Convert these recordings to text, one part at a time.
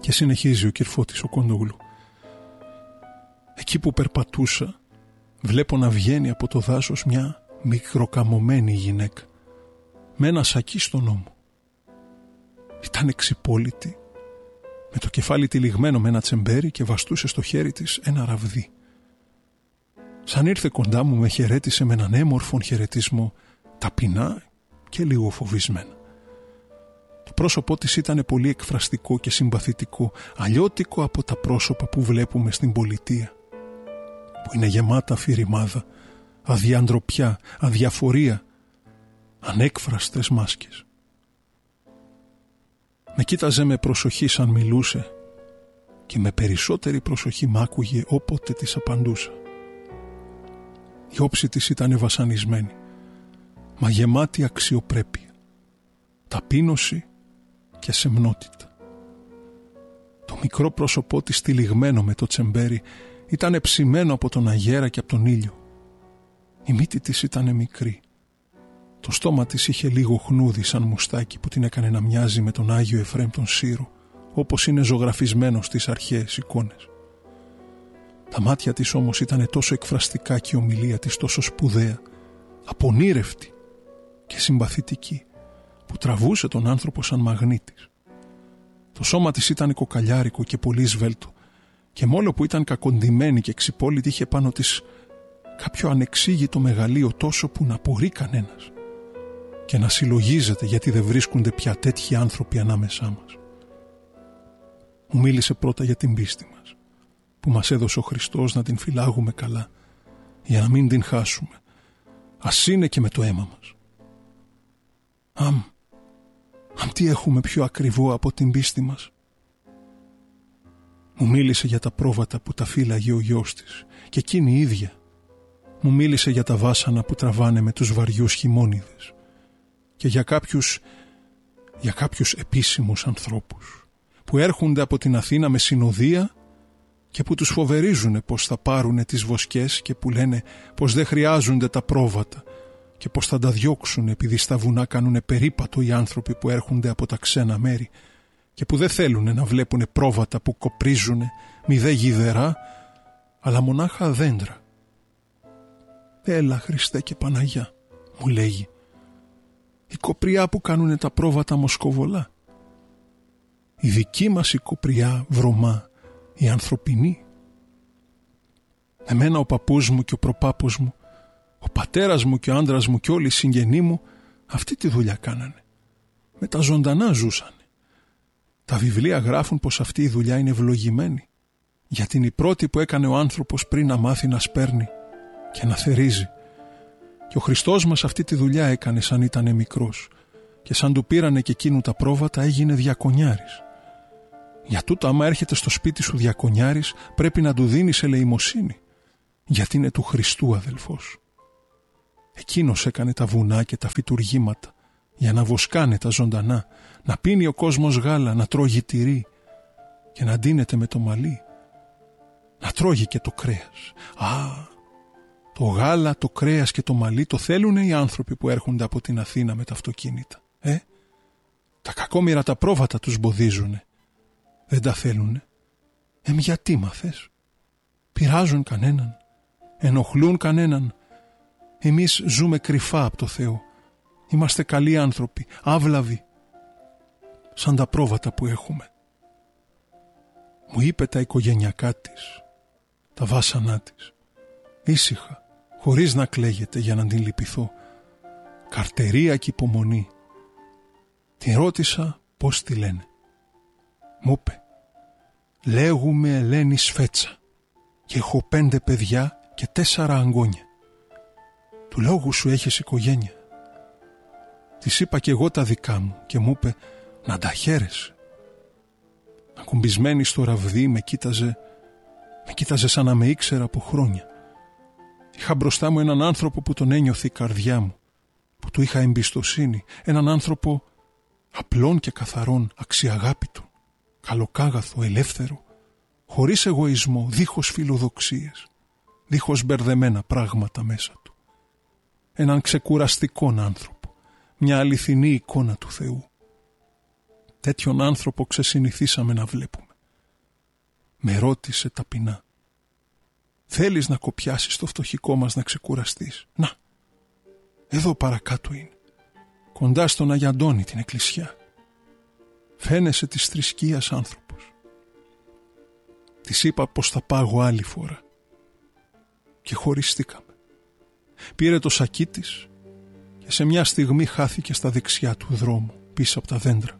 Και συνεχίζει ο Κυρφώτης ο Κοντόγλου. Εκεί που περπατούσα, βλέπω να βγαίνει από το δάσος μια μικροκαμωμένη γυναίκα με ένα σακί στον ώμο. Ήταν εξυπόλυτη, με το κεφάλι τυλιγμένο με ένα τσεμπέρι και βαστούσε στο χέρι της ένα ραβδί. Σαν ήρθε κοντά μου με χαιρέτησε με έναν έμορφον χαιρετισμό, ταπεινά και λίγο φοβισμένα. Το πρόσωπό της ήταν πολύ εκφραστικό και συμπαθητικό, αλλιώτικο από τα πρόσωπα που βλέπουμε στην πολιτεία, που είναι γεμάτα αφηρημάδα, αδιαντροπιά, αδιαφορία, ανέκφραστες μάσκες. Με κοίταζε με προσοχή σαν μιλούσε και με περισσότερη προσοχή μ' άκουγε όποτε της απαντούσα. Η όψη της ήταν βασανισμένη, μα γεμάτη αξιοπρέπεια, ταπείνωση και σεμνότητα. Το μικρό πρόσωπό της τυλιγμένο με το τσεμπέρι ήταν ψημένο από τον αγέρα και από τον ήλιο. Η μύτη της ήταν μικρή. Το στόμα της είχε λίγο χνούδι σαν μουστάκι που την έκανε να μοιάζει με τον Άγιο Εφραίμ τον Σύρο, όπως είναι ζωγραφισμένο στις αρχαίες εικόνες. Τα μάτια της όμως ήταν τόσο εκφραστικά και η ομιλία της τόσο σπουδαία, απονήρευτη και συμπαθητική, που τραβούσε τον άνθρωπο σαν μαγνήτης. Το σώμα της ήταν κοκαλιάρικο και πολύ σβέλτο και μόλο που ήταν κακοντημένη και ξυπόλυτη είχε πάνω της κάποιο ανεξήγητο μεγαλείο τόσο που να απορεί κανένας και να συλλογίζεται γιατί δεν βρίσκονται πια τέτοιοι άνθρωποι ανάμεσά μας. Μου μίλησε πρώτα για την πίστη μας, που μας έδωσε ο Χριστός να την φυλάγουμε καλά για να μην την χάσουμε, ας είναι και με το αίμα μας. Αμ, τι έχουμε πιο ακριβό από την πίστη μας? Μου μίλησε για τα πρόβατα που τα φύλαγε ο γιος της και εκείνη η ίδια. Μου μίλησε για τα βάσανα που τραβάνε με τους βαριούς χειμώνιδες και για κάποιους επίσημους ανθρώπους που έρχονται από την Αθήνα με συνοδεία και που τους φοβερίζουν πως θα πάρουνε τις βοσκές και που λένε πως δεν χρειάζονται τα πρόβατα και πως θα τα διώξουν επειδή στα βουνά κάνουνε περίπατο οι άνθρωποι που έρχονται από τα ξένα μέρη και που δεν θέλουν να βλέπουν πρόβατα που κοπρίζουν μη δε γιδερά αλλά μονάχα δέντρα. «Έλα Χριστέ και Παναγιά», μου λέγει, «η κοπριά που κάνουνε τα πρόβατα μοσκοβολά. Η δική μας η κοπριά βρωμά, η ανθρωπινή. Εμένα ο παππούς μου και ο προπάπος μου, ο πατέρας μου και ο άντρας μου και όλοι οι συγγενείς μου αυτή τη δουλειά κάνανε. Με τα ζωντανά ζούσανε. Τα βιβλία γράφουν πως αυτή η δουλειά είναι ευλογημένη, γιατί είναι η πρώτη που έκανε ο άνθρωπος πριν να μάθει να σπέρνει και να θερίζει. Και ο Χριστός μας αυτή τη δουλειά έκανε σαν ήτανε μικρός και σαν του πήρανε και εκείνου τα πρόβατα έγινε διακονιάρης. Για τούτο άμα έρχεται στο σπίτι σου διακονιάρης πρέπει να του δίνεις ελεημοσύνη, γιατί είναι του Χριστού αδελφός. Εκείνος έκανε τα βουνά και τα φυτουργήματα για να βοσκάνε τα ζωντανά, να πίνει ο κόσμος γάλα, να τρώγει τυρί και να ντύνεται με το μαλλί, να τρώγει και το κρέας. Το γάλα, το κρέας και το μαλλί το θέλουν οι άνθρωποι που έρχονται από την Αθήνα με τα αυτοκίνητα. Τα κακόμοιρα τα πρόβατα τους μποδίζουνε. Δεν τα θέλουνε. Γιατί μαθες? Πειράζουν κανέναν? Ενοχλούν κανέναν? Εμείς ζούμε κρυφά από το Θεό. Είμαστε καλοί άνθρωποι, άβλαβοι, σαν τα πρόβατα που έχουμε. Μου είπε τα οικογενειακά της, τα βάσανά της, ήσυχα, χωρίς να κλαίγεται για να την λυπηθώ, καρτερία και υπομονή. Την ρώτησα πώς τη λένε. Μου είπε, λέγουμε Ελένη Σφέτσα και έχω 5 παιδιά και 4 αγγόνια. Του λόγου σου έχεις οικογένεια? Της είπα και εγώ τα δικά μου και μου είπε να τα χαίρεσαι. Ακουμπισμένη στο ραβδί με κοίταζε σαν να με ήξερα από χρόνια. Είχα μπροστά μου έναν άνθρωπο που τον ένιωθε η καρδιά μου, που του είχα εμπιστοσύνη, έναν άνθρωπο απλών και καθαρών, αξιαγάπητον, καλοκάγαθο, ελεύθερο, χωρίς εγωισμό, δίχως φιλοδοξίες, δίχως μπερδεμένα πράγματα μέσα του. Έναν ξεκουραστικόν άνθρωπο, μια αληθινή εικόνα του Θεού. Τέτοιον άνθρωπο ξεσυνηθίσαμε να βλέπουμε. Με ρώτησε ταπεινά. Θέλεις να κοπιάσεις το φτωχικό μας να ξεκουραστείς? Να, εδώ παρακάτω είναι, κοντά στον Αγιαντώνη την εκκλησιά. Φαίνεσαι της θρησκείας άνθρωπος. Της είπα πως θα πάγω άλλη φορά. Και χωριστήκαμε. Πήρε το σακί της και σε μια στιγμή χάθηκε στα δεξιά του δρόμου, πίσω από τα δέντρα.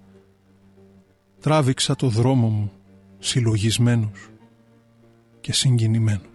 Τράβηξα το δρόμο μου συλλογισμένος και συγκινημένος.